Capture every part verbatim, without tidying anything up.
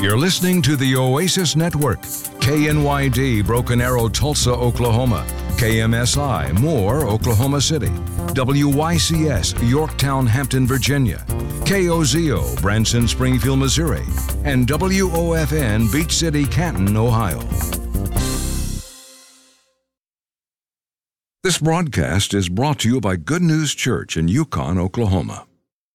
You're listening to the Oasis Network, K N Y D, Broken Arrow, Tulsa, Oklahoma, K M S I, Moore, Oklahoma City, W Y C S, Yorktown, Hampton, Virginia, K O Z O, Branson, Springfield, Missouri, and W O F N, Beach City, Canton, Ohio. This broadcast is brought to you by Good News Church in Yukon, Oklahoma.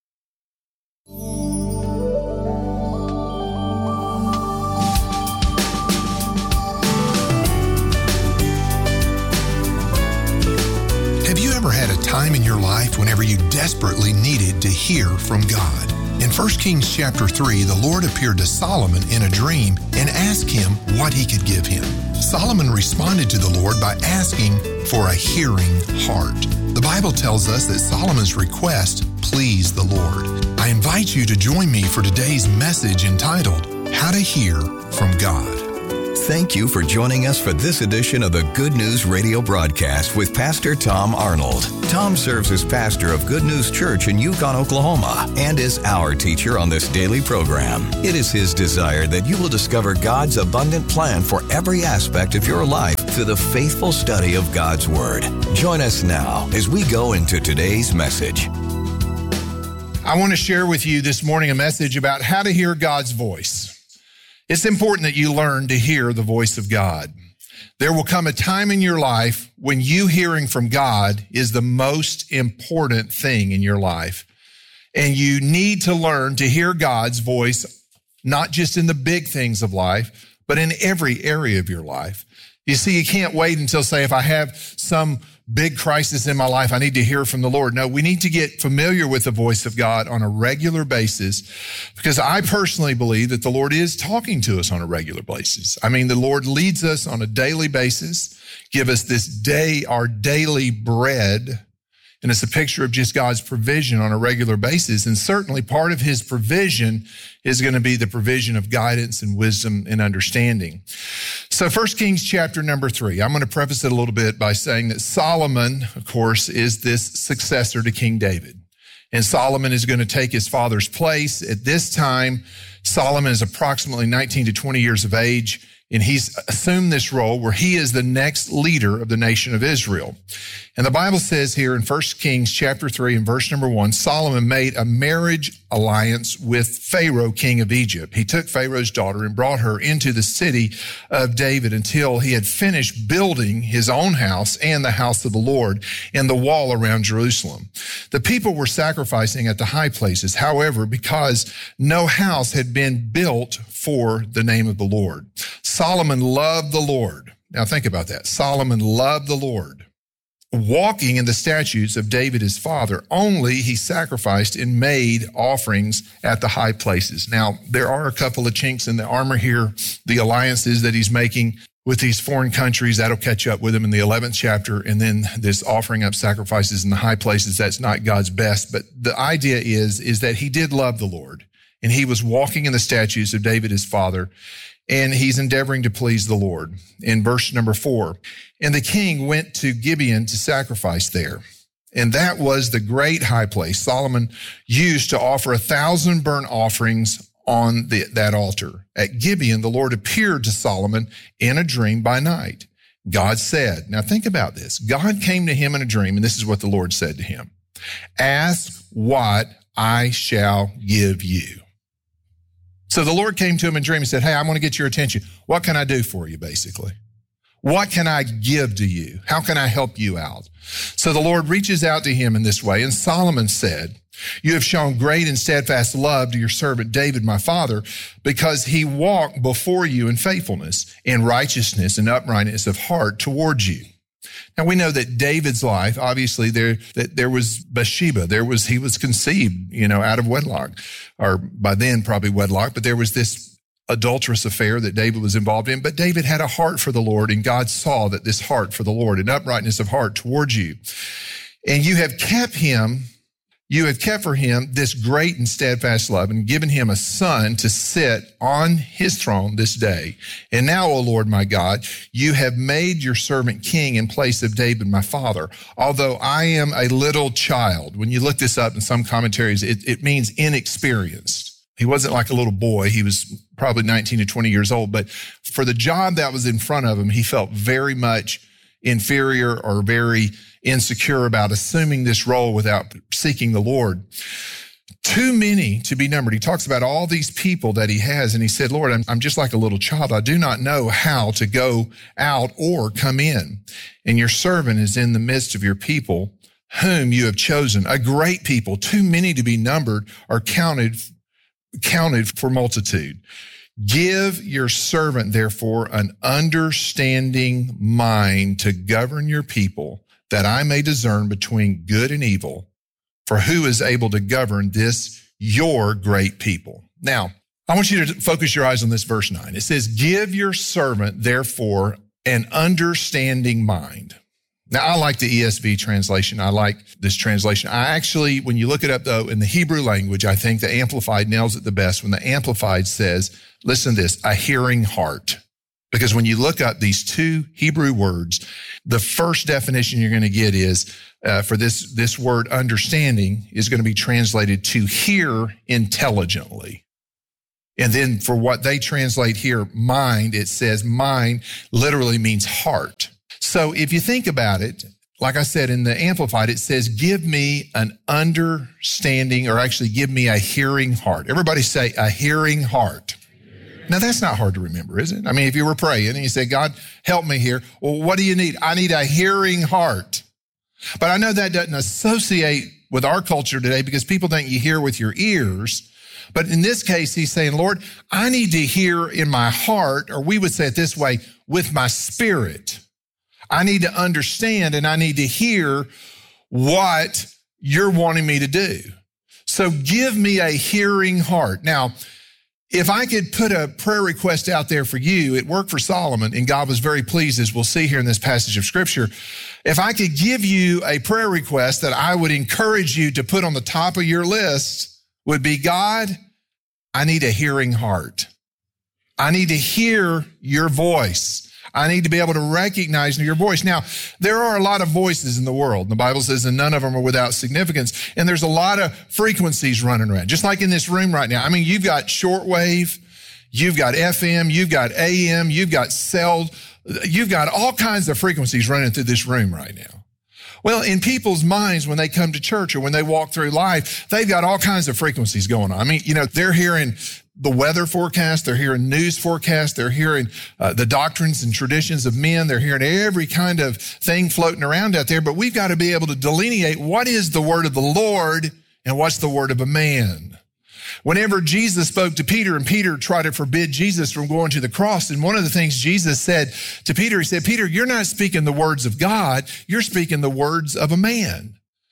Have you ever had a time in your life whenever you desperately needed to hear from God? In First Kings chapter three, the Lord appeared to Solomon in a dream and asked him what he could give him. Solomon responded to the Lord by asking for a hearing heart. The Bible tells us that Solomon's request pleased the Lord. I invite you to join me for today's message entitled, How to Hear from God. Thank you for joining us for this edition of the Good News Radio broadcast with Pastor Tom Arnold. Tom serves as pastor of Good News Church in Yukon, Oklahoma, and is our teacher on this daily program. It is his desire that you will discover God's abundant plan for every aspect of your life through the faithful study of God's Word. Join us now as we go into today's message. I want to share with you this morning a message about how to hear God's voice. It's important that you learn to hear the voice of God. There will come a time in your life when you hearing from God is the most important thing in your life. And you need to learn to hear God's voice, not just in the big things of life, but in every area of your life. You see, you can't wait until, say, if I have some big crisis in my life, I need to hear from the Lord. No, we need to get familiar with the voice of God on a regular basis, because I personally believe that the Lord is talking to us on a regular basis. I mean, the Lord leads us on a daily basis, give us this day, our daily bread. And it's a picture of just God's provision on a regular basis. And certainly part of his provision is going to be the provision of guidance and wisdom and understanding. So First Kings chapter number three, I'm going to preface it a little bit by saying that Solomon, of course, is this successor to King David. And Solomon is going to take his father's place. At this time, Solomon is approximately nineteen to twenty years of age. And he's assumed this role where he is the next leader of the nation of Israel. And the Bible says here in First Kings chapter three and verse number one, Solomon made a marriage alliance with Pharaoh, king of Egypt. He took Pharaoh's daughter and brought her into the city of David until he had finished building his own house and the house of the Lord and the wall around Jerusalem. The people were sacrificing at the high places. However, because no house had been built for the name of the Lord, Solomon loved the Lord. Now think about that. Solomon loved the Lord, walking in the statutes of David his father. Only he sacrificed and made offerings at the high places. Now, there are a couple of chinks in the armor here. The alliances that he's making with these foreign countries, that'll catch up with him in the eleventh chapter. And then this offering up sacrifices in the high places, that's not God's best. But the idea is, is that he did love the Lord, and he was walking in the statutes of David his father, and he's endeavoring to please the Lord. In verse number four, and the king went to Gibeon to sacrifice there. And that was the great high place Solomon used to offer a thousand burnt offerings on the, that altar. At Gibeon, the Lord appeared to Solomon in a dream by night. God said, now think about this. God came to him in a dream, and this is what the Lord said to him. Ask what I shall give you. So the Lord came to him in a dream and said, hey, I want to get your attention. What can I do for you, basically? What can I give to you? How can I help you out? So the Lord reaches out to him in this way. And Solomon said, you have shown great and steadfast love to your servant David, my father, because he walked before you in faithfulness, in righteousness and uprightness of heart towards you. Now we know that David's life, obviously there, that there was Bathsheba. There was, he was conceived, you know, out of wedlock, or by then probably wedlock, but there was this adulterous affair that David was involved in. But David had a heart for the Lord, and God saw that this heart for the Lord and uprightness of heart towards you. And you have kept him You have kept for him this great and steadfast love and given him a son to sit on his throne this day. And now, O Lord, my God, you have made your servant king in place of David, my father, although I am a little child. When you look this up in some commentaries, it, it means inexperienced. He wasn't like a little boy. He was probably nineteen to twenty years old. But for the job that was in front of him, he felt very much inferior or very insecure about assuming this role without seeking the Lord. Too many to be numbered. He talks about all these people that he has, and he said, Lord, I'm, I'm just like a little child. I do not know how to go out or come in. And your servant is in the midst of your people, whom you have chosen, a great people, too many to be numbered, are counted counted for multitude. Give your servant, therefore, an understanding mind to govern your people, that I may discern between good and evil. For who is able to govern this, your great people? Now, I want you to focus your eyes on this verse nine. It says, give your servant, therefore, an understanding mind. Now, I like the E S V translation. I like this translation. I actually, when you look it up, though, in the Hebrew language, I think the Amplified nails it the best when the Amplified says, listen to this, a hearing heart. Because when you look up these two Hebrew words, the first definition you're going to get is, uh, for this, this word understanding is going to be translated to hear intelligently. And then for what they translate here, mind, it says mind literally means heart. So if you think about it, like I said in the Amplified, it says, give me an understanding, or actually give me a hearing heart. Everybody say a hearing heart. Now that's not hard to remember, is it? I mean, if you were praying and you say, God, help me here. Well, what do you need? I need a hearing heart. But I know that doesn't associate with our culture today because people think you hear with your ears. But in this case, he's saying, Lord, I need to hear in my heart, or we would say it this way, with my spirit. I need to understand and I need to hear what you're wanting me to do. So give me a hearing heart. Now, if I could put a prayer request out there for you, it worked for Solomon, and God was very pleased, as we'll see here in this passage of Scripture. If I could give you a prayer request that I would encourage you to put on the top of your list, would be, God, I need a hearing heart. I need to hear your voice. I need to be able to recognize your voice. Now, there are a lot of voices in the world. The Bible says, and none of them are without significance. And there's a lot of frequencies running around, just like in this room right now. I mean, you've got shortwave, you've got F M, you've got A M, you've got cell, you've got all kinds of frequencies running through this room right now. Well, in people's minds, when they come to church or when they walk through life, they've got all kinds of frequencies going on. I mean, you know, they're hearing the weather forecast, they're hearing news forecast, they're hearing uh, the doctrines and traditions of men, they're hearing every kind of thing floating around out there, but we've got to be able to delineate what is the word of the Lord and what's the word of a man. Whenever Jesus spoke to Peter and Peter tried to forbid Jesus from going to the cross, and one of the things Jesus said to Peter, he said, Peter, you're not speaking the words of God, you're speaking the words of a man.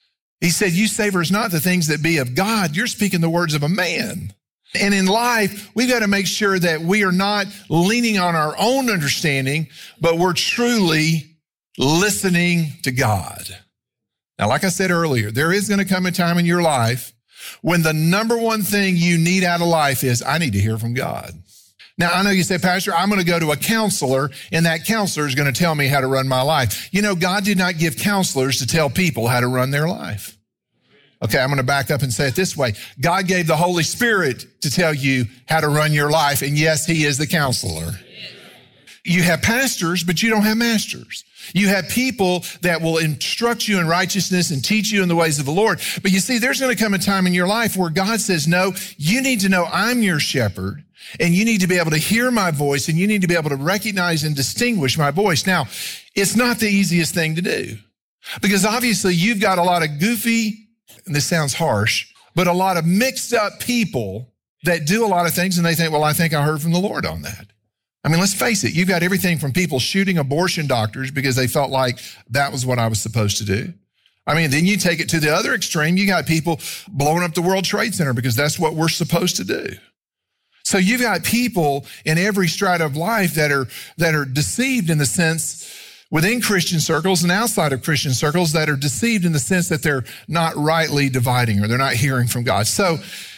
He said, you savors not the things that be of God, you're speaking the words of a man. And in life, we've got to make sure that we are not leaning on our own understanding, but we're truly listening to God. Now, like I said earlier, there is going to come a time in your life when the number one thing you need out of life is, I need to hear from God. Now, I know you say, Pastor, I'm going to go to a counselor, and that counselor is going to tell me how to run my life. You know, God did not give counselors to tell people how to run their life. Okay, I'm going to back up and say it this way. God gave the Holy Spirit to tell you how to run your life, and yes, he is the counselor. You have pastors, but you don't have masters. You have people that will instruct you in righteousness and teach you in the ways of the Lord. But you see, there's going to come a time in your life where God says, no, you need to know I'm your shepherd, and you need to be able to hear my voice, and you need to be able to recognize and distinguish my voice. Now, it's not the easiest thing to do, because obviously you've got a lot of goofy, and this sounds harsh, but a lot of mixed up people that do a lot of things, and they think, well, I think I heard from the Lord on that. I mean, let's face it. You've got everything from people shooting abortion doctors because they felt like that was what I was supposed to do. I mean, then you take it to the other extreme. You got people blowing up the World Trade Center because that's what we're supposed to do. So you've got people in every strata of life that are, that are deceived in the sense within Christian circles and outside of Christian circles that are deceived in the sense that they're not rightly dividing or they're not hearing from God. So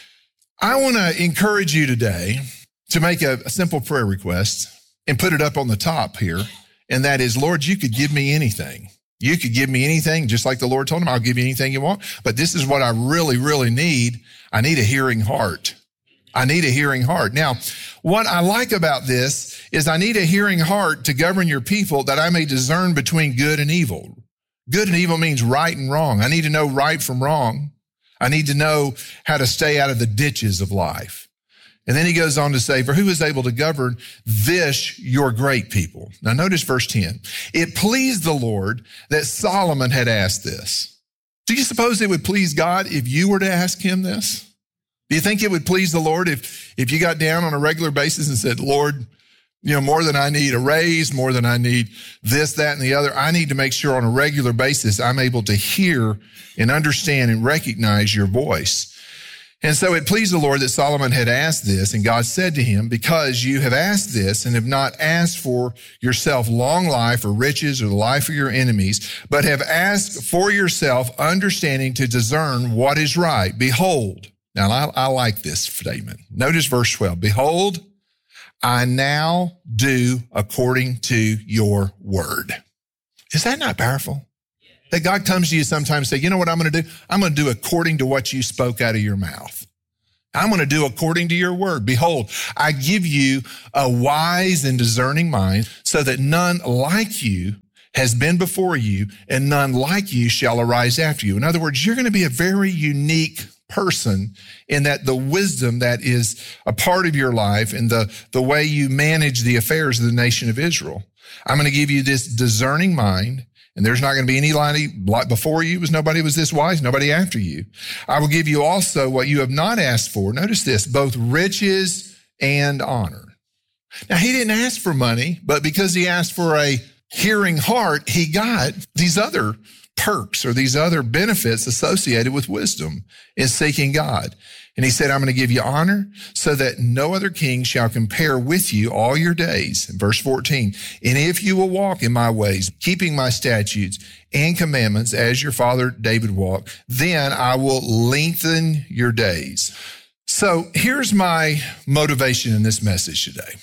I want to encourage you today to make a, a simple prayer request and put it up on the top here. And that is, Lord, you could give me anything. You could give me anything, just like the Lord told him, I'll give you anything you want. But this is what I really, really need. I need a hearing heart. I need a hearing heart. Now, what I like about this is I need a hearing heart to govern your people that I may discern between good and evil. Good and evil means right and wrong. I need to know right from wrong. I need to know how to stay out of the ditches of life. And then he goes on to say, for who is able to govern this, your great people? Now notice verse ten. It pleased the Lord that Solomon had asked this. Do you suppose it would please God if you were to ask him this? Do you think it would please the Lord if, if you got down on a regular basis and said, Lord, you know, more than I need a raise, more than I need this, that, and the other, I need to make sure on a regular basis I'm able to hear and understand and recognize your voice. And so it pleased the Lord that Solomon had asked this, and God said to him, because you have asked this and have not asked for yourself long life or riches or the life of your enemies, but have asked for yourself understanding to discern what is right. Behold, now I, I like this statement. Notice verse twelve. Behold, I now do according to your word. Is that not powerful? That God comes to you sometimes and say, you know what I'm going to do? I'm going to do according to what you spoke out of your mouth. I'm going to do according to your word. Behold, I give you a wise and discerning mind so that none like you has been before you and none like you shall arise after you. In other words, you're going to be a very unique person in that the wisdom that is a part of your life and the, the way you manage the affairs of the nation of Israel. I'm going to give you this discerning mind. And there's not going to be any like before you was nobody was this wise, nobody after you. I will give you also what you have not asked for. Notice this, both riches and honor. Now, he didn't ask for money, but because he asked for a hearing heart, he got these other perks or these other benefits associated with wisdom in seeking God. And he said, I'm going to give you honor so that no other king shall compare with you all your days. In verse fourteen, and if you will walk in my ways, keeping my statutes and commandments as your father David walked, then I will lengthen your days. So here's my motivation in this message today.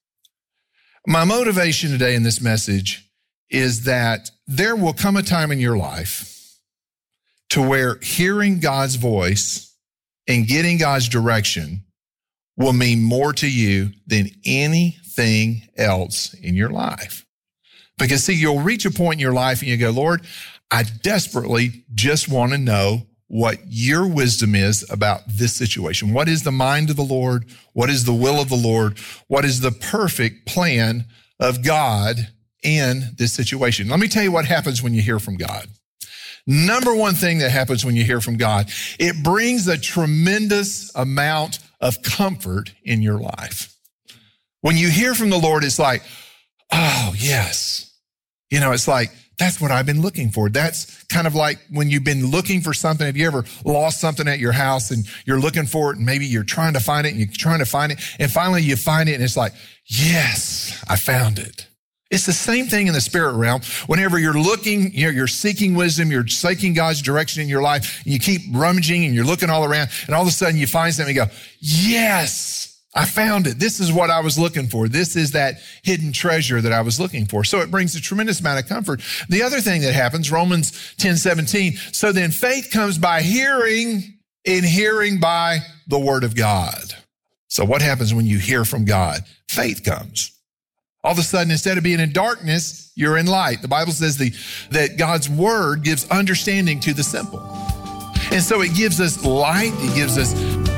My motivation today in this message is that there will come a time in your life to where hearing God's voice and getting God's direction will mean more to you than anything else in your life. Because see, you'll reach a point in your life and you go, Lord, I desperately just want to know what your wisdom is about this situation. What is the mind of the Lord? What is the will of the Lord? What is the perfect plan of God in this situation? Let me tell you what happens when you hear from God. Number one thing that happens when you hear from God, it brings a tremendous amount of comfort in your life. When you hear from the Lord, it's like, oh, yes. You know, it's like, that's what I've been looking for. That's kind of like when you've been looking for something. Have you ever lost something at your house and you're looking for it and maybe you're trying to find it and you're trying to find it and finally you find it and it's like, yes, I found it. It's the same thing in the spirit realm. Whenever you're looking, you know, you're seeking wisdom, you're seeking God's direction in your life, and you keep rummaging and you're looking all around, and all of a sudden you find something and you go, yes, I found it. This is what I was looking for. This is that hidden treasure that I was looking for. So it brings a tremendous amount of comfort. The other thing that happens, Romans ten seventeen, so then faith comes by hearing, and hearing by the word of God. So what happens when you hear from God? Faith comes. All of a sudden, instead of being in darkness, you're in light. The Bible says the, that God's word gives understanding to the simple. And so it gives us light. It gives us...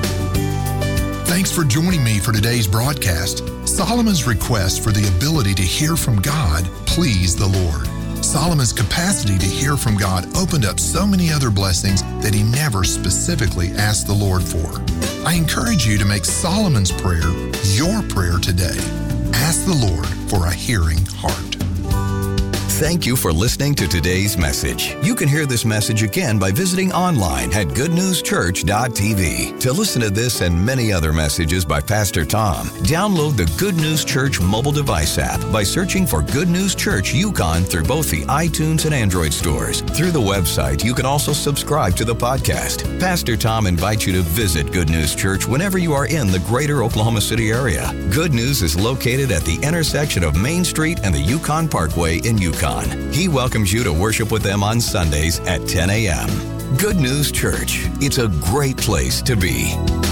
Thanks for joining me for today's broadcast. Solomon's request for the ability to hear from God pleased the Lord. Solomon's capacity to hear from God opened up so many other blessings that he never specifically asked the Lord for. I encourage you to make Solomon's prayer your prayer today. Ask the Lord for a hearing heart. Thank you for listening to today's message. You can hear this message again by visiting online at good news church dot t v. To listen to this and many other messages by Pastor Tom, download the Good News Church mobile device app by searching for Good News Church Yukon through both the iTunes and Android stores. Through the website, you can also subscribe to the podcast. Pastor Tom invites you to visit Good News Church whenever you are in the greater Oklahoma City area. Good News is located at the intersection of Main Street and the Yukon Parkway in Yukon. He welcomes you to worship with them on Sundays at ten a.m. Good News Church. It's a great place to be.